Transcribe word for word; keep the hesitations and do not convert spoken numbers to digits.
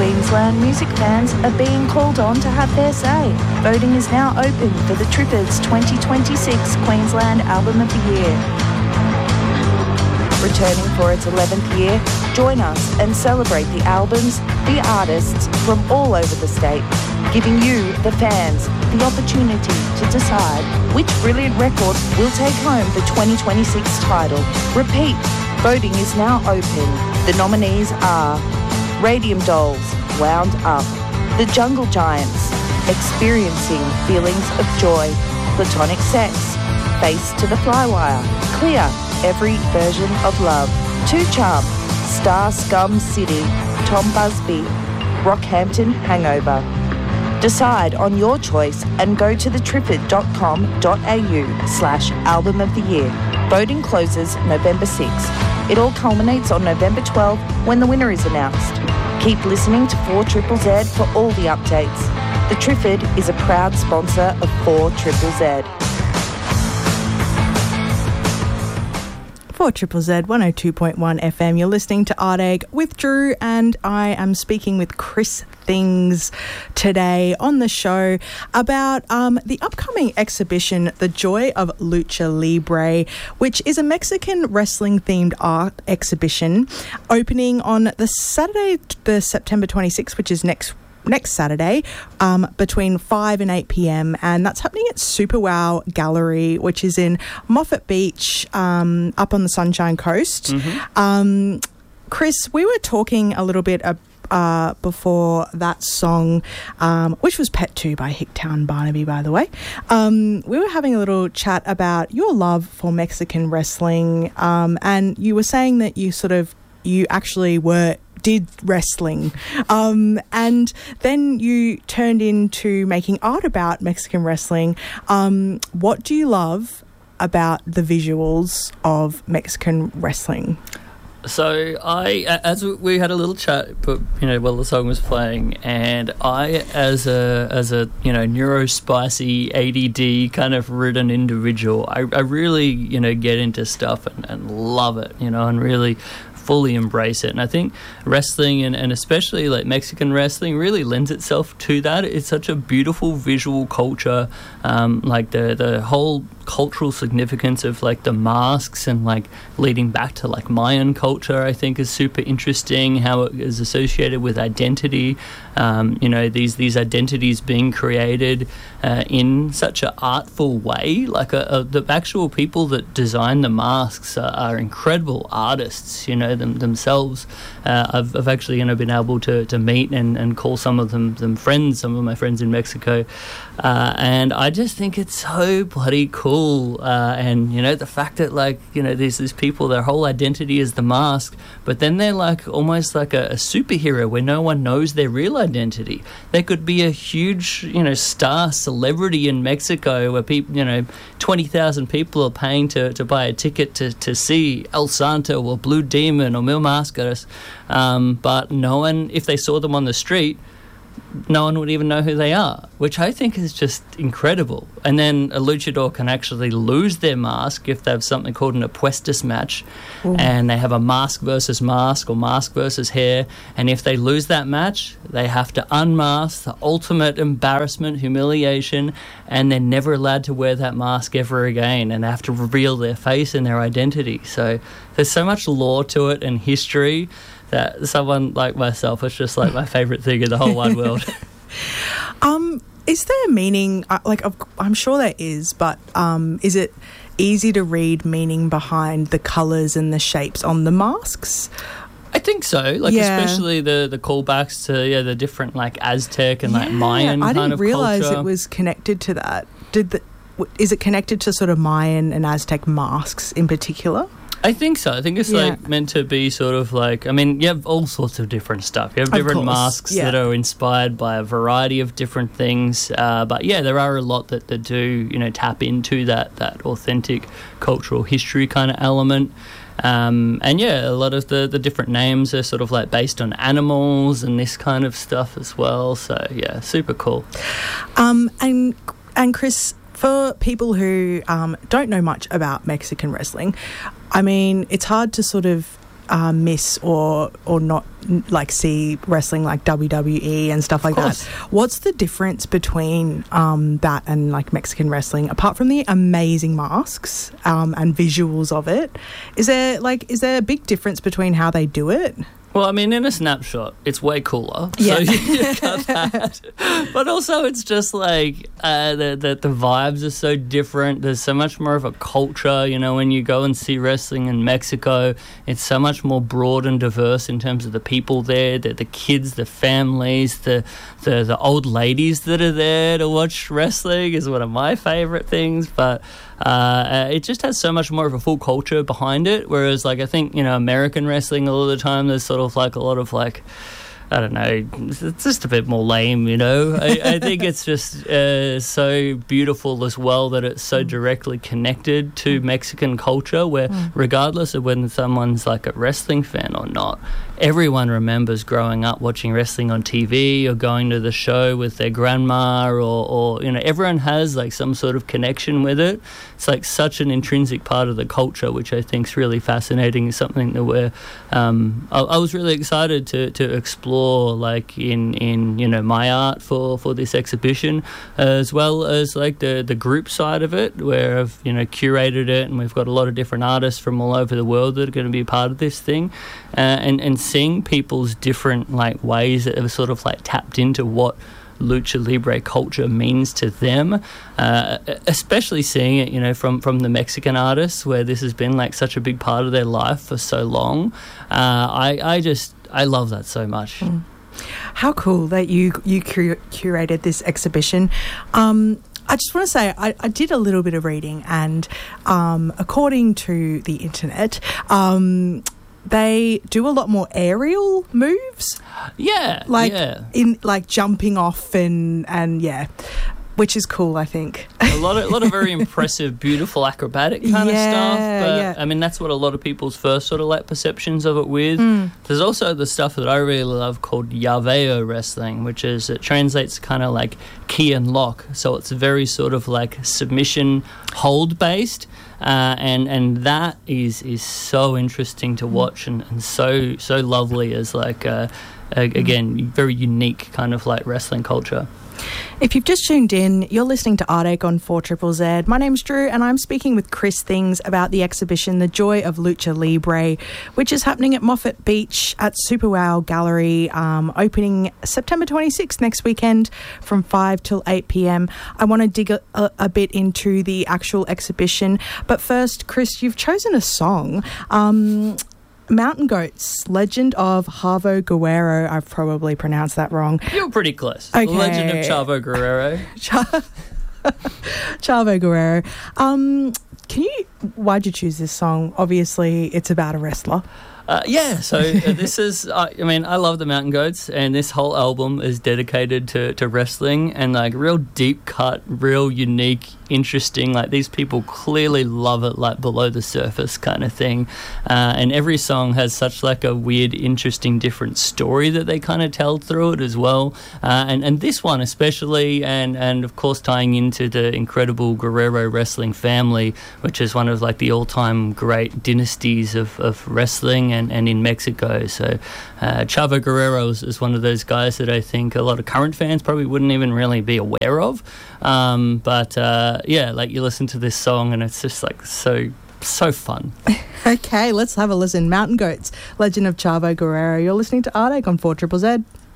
Queensland music fans are being called on to have their say. Voting is now open for the Triffids twenty twenty-six Queensland Album of the Year. Returning for its eleventh year, join us and celebrate the albums, the artists from all over the state, giving you, the fans, the opportunity to decide which brilliant record will take home the twenty twenty-six title. Repeat, voting is now open. The nominees are Radium Dolls, Wound Up, The Jungle Giants, Experiencing Feelings of Joy, Platonic Sex, Face to the Flywire, Clear, Every Version of Love, Two Charm, Star Scum City, Tom Busby, Rockhampton Hangover. Decide on your choice and go to the triffid dot com dot a u slash album of the year. Voting closes November sixth. It all culminates on November twelfth when the winner is announced. Keep listening to four Triple Z for all the updates. The Triffid is a proud sponsor of four Triple Z. For Triple Z one oh two point one F M, you're listening to Art Egg with Drew, and I am speaking with Chris Things today on the show about um, the upcoming exhibition, The Joy of Lucha Libre, which is a Mexican wrestling-themed art exhibition opening on the Saturday, the September twenty-sixth, which is next next Saturday, um, between five and eight p.m, and that's happening at Super Wow Gallery, which is in Moffat Beach, um, up on the Sunshine Coast. Mm-hmm. Um, Chris, we were talking a little bit about Uh, before that song, um, which was Pet two by Hicktown Barnaby, by the way. Um, we were having a little chat about your love for Mexican wrestling, um, and you were saying that you sort of, you actually were did wrestling, um, and then you turned into making art about Mexican wrestling. Um, what do you love about the visuals of Mexican wrestling? So I, as we had a little chat, but you know, while the song was playing, and I, as a as a you know neurospicy A D D kind of ridden individual, I, I really you know get into stuff and, and love it, you know, and really fully embrace it. And I think wrestling, and, and especially like Mexican wrestling, really lends itself to that. It's such a beautiful visual culture, um, like the the whole cultural significance of like the masks and like leading back to like Mayan culture, I think is super interesting, how it is associated with identity, um, you know, these these identities being created uh, in such an artful way. Like a, a, the actual people that design the masks are, are incredible artists, you know, them, themselves. Uh, I've, I've actually, you know, been able to, to meet and, and call some of them, them friends, some of my friends in Mexico, uh, and I just think it's so bloody cool. Uh, and you know, the fact that like you know there's these people, their whole identity is the mask, but then they're like almost like a, a superhero where no one knows their real identity. They could be a huge you know star celebrity in Mexico where people you know twenty thousand people are paying to, to buy a ticket to, to see El Santo or Blue Demon or Mil Máscaras, um, but no one, if they saw them on the street, no one would even know who they are, which I think is just incredible. And then a luchador can actually lose their mask if they have something called an apuestas match. Ooh. And they have a mask versus mask or mask versus hair, and if they lose that match, they have to unmask, the ultimate embarrassment, humiliation, and they're never allowed to wear that mask ever again, and they have to reveal their face and their identity. So there's so much lore to it and history that someone like myself, it's just like my favourite thing in the whole wide world. um, is there meaning, uh, like I'm sure there is, but um, is it easy to read meaning behind the colours and the shapes on the masks? I think so, like yeah. especially the, the callbacks to yeah the different like Aztec and yeah, like Mayan I kind of culture. I didn't realise it was connected to that. Did the, is it connected to sort of Mayan and Aztec masks in particular? I think so. I think it's yeah. like meant to be sort of like, I mean, you have all sorts of different stuff. You have different masks yeah. that are inspired by a variety of different things. Uh, but yeah, there are a lot that, that do, you know, tap into that, that authentic cultural history kind of element. Um, and yeah, a lot of the, the different names are sort of like based on animals and this kind of stuff as well. So yeah, super cool. Um, and, and Chris, for people who um, don't know much about Mexican wrestling, I mean, it's hard to sort of uh, miss or or not like see wrestling like W W E and stuff like that. What's the difference between um, that and like Mexican wrestling, apart from the amazing masks um, and visuals of it? Is there like is there a big difference between how they do it? Well, I mean, in a snapshot, it's way cooler. Yeah. So you got that. But also, it's just like uh, the, the the vibes are so different. There's so much more of a culture. You know, when you go and see wrestling in Mexico, it's so much more broad and diverse in terms of the people there, the, the kids, the families, the, the the old ladies that are there to watch wrestling is one of my favourite things. But Uh, it just has so much more of a full culture behind it, whereas like I think, you know, American wrestling a lot of the time there's sort of like a lot of like, I don't know, it's just a bit more lame, you know. I, I think it's just uh, so beautiful as well that it's so directly connected to Mexican culture, where mm. regardless of whether someone's like a wrestling fan or not, everyone remembers growing up watching wrestling on T V or going to the show with their grandma, or, or you know, everyone has like some sort of connection with it. It's like such an intrinsic part of the culture, which I think is really fascinating. Something that we're, um, I, I was really excited to to explore, like in, in you know my art for, for this exhibition, uh, as well as like the, the group side of it, where I've you know curated it, and we've got a lot of different artists from all over the world that are going to be a part of this thing, uh, and and seeing people's different like ways that have sort of like tapped into what lucha libre culture means to them, uh, especially seeing it, you know, from, from the Mexican artists, where this has been like such a big part of their life for so long. Uh, I, I just, I love that so much. Mm. How cool that you, you cur- curated this exhibition. Um, I just want to say I, I did a little bit of reading, and um, according to the internet, um, they do a lot more aerial moves. Yeah, like yeah. in like jumping off and and yeah, which is cool, I think. A lot of a lot of very impressive, beautiful acrobatic kind yeah, of stuff. But yeah. I mean, that's what a lot of people's first sort of like perceptions of it with. Mm. There's also the stuff that I really love called llaveo wrestling, which is it translates kind of like key and lock. So it's very sort of like submission hold based. Uh, and and that is is so interesting to watch, and, and so so lovely as like a, a, again very unique kind of like wrestling culture. If you've just tuned in, you're listening to Artache on four Z Z Z. My name's Drew, and I'm speaking with Chris Things about the exhibition The Joy of Lucha Libre, which is happening at Moffat Beach at Super Wow Gallery, um, opening September twenty-sixth next weekend from five till eight p.m. I want to dig a, a, a bit into the actual exhibition, but first, Chris, you've chosen a song. Um... Mountain Goats, Legend of Chavo Guerrero. I've probably pronounced that wrong. You're pretty close. Okay. The Legend of Chavo Guerrero. Ch- Chavo Guerrero. Um, can you... Why'd you choose this song? Obviously, it's about a wrestler. Uh, yeah, so uh, this is, uh, I mean, I love the Mountain Goats, and this whole album is dedicated to, to wrestling, and like real deep cut, real unique, interesting, like these people clearly love it, like below the surface kind of thing. Uh, and every song has such like a weird, interesting, different story that they kind of tell through it as well. Uh, and, and this one especially, and, and of course tying into the incredible Guerrero wrestling family, which is one of like the all-time great dynasties of, of wrestling and, and in Mexico. So uh, Chavo Guerrero is, is one of those guys that I think a lot of current fans probably wouldn't even really be aware of. Um, but uh, yeah, like you listen to this song and it's just like so so fun. Okay, let's have a listen. Mountain Goats, Legend of Chavo Guerrero. You're listening to Artache on four Z Z Z.